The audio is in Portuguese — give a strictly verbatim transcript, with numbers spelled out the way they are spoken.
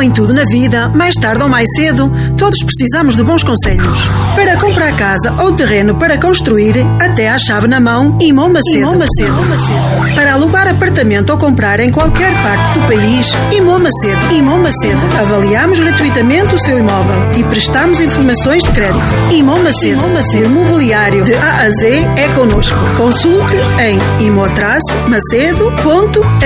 Como em tudo na vida, mais tarde ou mais cedo, todos precisamos de bons conselhos. Para comprar casa ou terreno para construir, até à chave na mão, Imom Macedo. Imom Macedo. Para alugar apartamento ou comprar em qualquer parte do país, Imom Macedo. Imom Macedo. Avaliamos gratuitamente o seu imóvel e prestamos informações de crédito. Imom Macedo. Imom Macedo. Imobiliário de A a Z é connosco. Consulte em imo macedo ponto